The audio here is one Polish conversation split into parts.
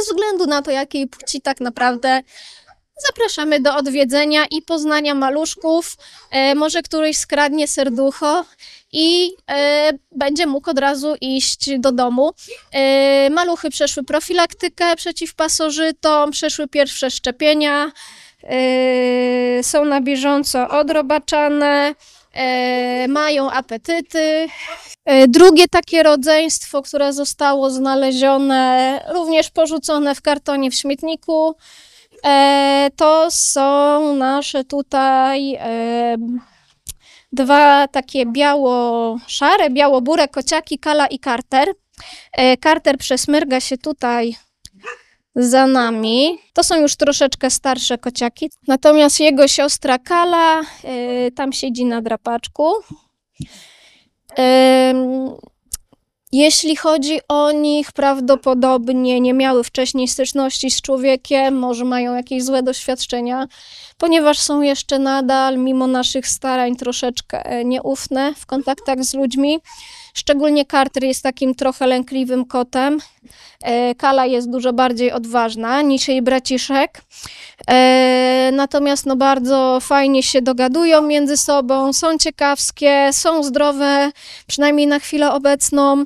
bez względu na to, jakiej płci tak naprawdę. Zapraszamy do odwiedzenia i poznania maluszków. Może któryś skradnie serducho i będzie mógł od razu iść do domu. Maluchy przeszły profilaktykę przeciwpasożytą, przeszły pierwsze szczepienia, są na bieżąco odrobaczane, mają apetyty. Drugie takie rodzeństwo, które zostało znalezione, również porzucone w kartonie w śmietniku, to są nasze tutaj dwa takie biało-szare, biało-bure kociaki, Kala i Carter. Carter przesmyrga się tutaj za nami. To są już troszeczkę starsze kociaki. Natomiast jego siostra Kala tam siedzi na drapaczku. Jeśli chodzi o nich, prawdopodobnie nie miały wcześniej styczności z człowiekiem, może mają jakieś złe doświadczenia, ponieważ są jeszcze nadal, mimo naszych starań, troszeczkę nieufne w kontaktach z ludźmi. Szczególnie Carter jest takim trochę lękliwym kotem. Kala jest dużo bardziej odważna niż jej braciszek. Natomiast bardzo fajnie się dogadują między sobą, są ciekawskie, są zdrowe, przynajmniej na chwilę obecną.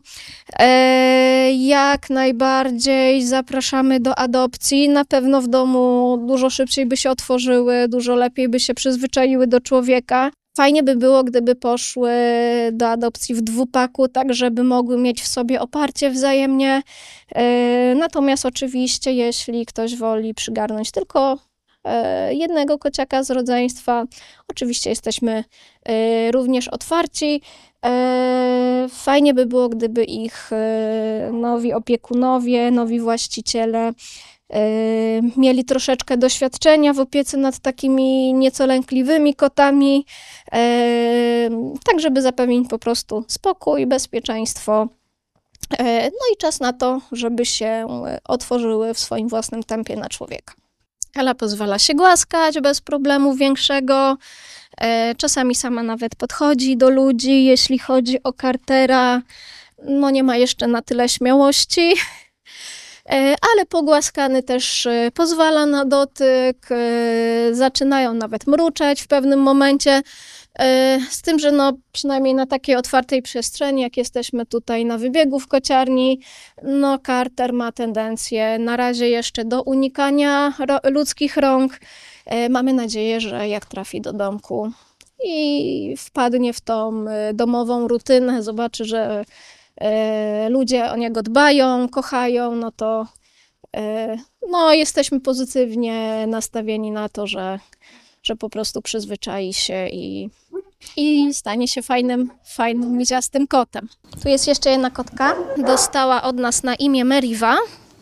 Jak najbardziej zapraszamy do adopcji. Na pewno w domu dużo szybciej by się otworzyły, dużo lepiej by się przyzwyczaiły do człowieka. Fajnie by było, gdyby poszły do adopcji w dwupaku, tak żeby mogły mieć w sobie oparcie wzajemnie. Natomiast oczywiście, jeśli ktoś woli przygarnąć tylko jednego kociaka z rodzeństwa, oczywiście jesteśmy również otwarci. Fajnie by było, gdyby ich nowi opiekunowie, nowi właściciele mieli troszeczkę doświadczenia w opiece nad takimi nieco lękliwymi kotami, tak żeby zapewnić po prostu spokój, bezpieczeństwo, no i czas na to, żeby się otworzyły w swoim własnym tempie na człowieka. Kala pozwala się głaskać bez problemu większego, czasami sama nawet podchodzi do ludzi. Jeśli chodzi o Cartera, nie ma jeszcze na tyle śmiałości, ale pogłaskany też pozwala na dotyk, zaczynają nawet mruczeć w pewnym momencie, z tym, że przynajmniej na takiej otwartej przestrzeni, jak jesteśmy tutaj na wybiegu w kociarni, Carter ma tendencję na razie jeszcze do unikania ludzkich rąk. Mamy nadzieję, że jak trafi do domku i wpadnie w tą domową rutynę, zobaczy, że ludzie o niego dbają, kochają, to jesteśmy pozytywnie nastawieni na to, że po prostu przyzwyczai się i stanie się fajnym, miziastym kotem. Tu jest jeszcze jedna kotka. Dostała od nas na imię Meriva.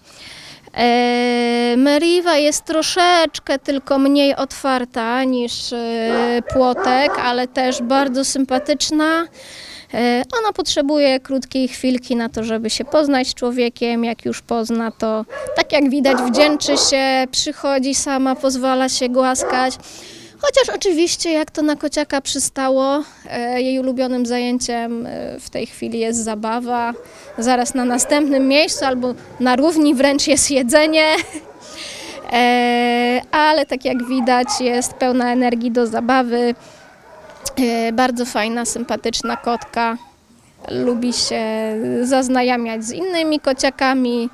Meriva jest troszeczkę tylko mniej otwarta niż Płotek, ale też bardzo sympatyczna. Ona potrzebuje krótkiej chwilki na to, żeby się poznać z człowiekiem. Jak już pozna, to tak jak widać wdzięczy się, przychodzi sama, pozwala się głaskać. Chociaż oczywiście, jak to na kociaka przystało, jej ulubionym zajęciem w tej chwili jest zabawa. Zaraz na następnym miejscu albo na równi wręcz jest jedzenie. Ale tak jak widać, jest pełna energii do zabawy. Bardzo fajna, sympatyczna kotka. Lubi się zaznajamiać z innymi kociakami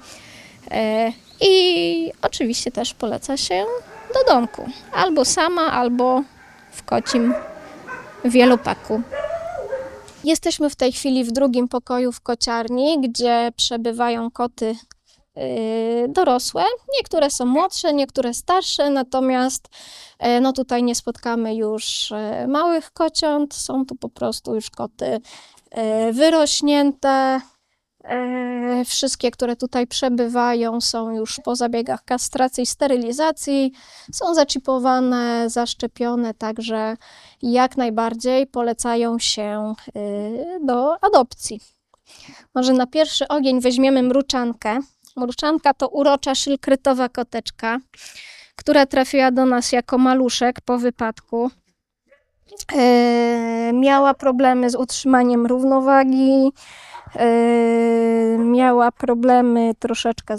i oczywiście też poleca się do domku. Albo sama, albo w kocim wielopaku. Jesteśmy w tej chwili w drugim pokoju w kociarni, gdzie przebywają koty dorosłe. Niektóre są młodsze, niektóre starsze, natomiast tutaj nie spotkamy już małych kociąt. Są tu po prostu już koty wyrośnięte. Wszystkie, które tutaj przebywają, są już po zabiegach kastracji, sterylizacji, są zaczipowane, zaszczepione, także jak najbardziej polecają się do adopcji. Może na pierwszy ogień weźmiemy mruczankę. Mruczanka to urocza szylkrytowa koteczka, która trafiła do nas jako maluszek po wypadku. Miała problemy z utrzymaniem równowagi, miała problemy troszeczkę